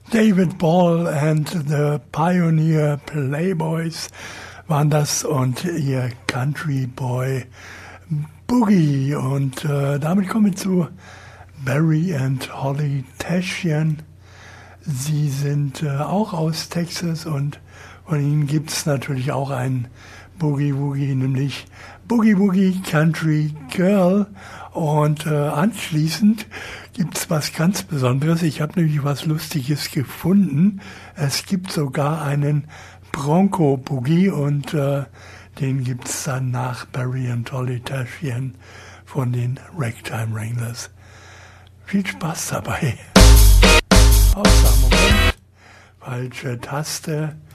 David Ball and the Pioneer Playboys waren das und ihr Country Boy Boogie. Und damit kommen wir zu Barry and Holly Tashian. Sie sind auch aus Texas und von ihnen gibt es natürlich auch einen Boogie Woogie, nämlich Boogie Woogie Country Girl. Und anschließend gibt es was ganz Besonderes. Ich habe nämlich was Lustiges gefunden. Es gibt sogar einen Bronco Boogie und den gibt es dann nach Barry and Holly Tashian von den Ragtime Wranglers. Viel Spaß dabei. Außer Moment, falsche Taste.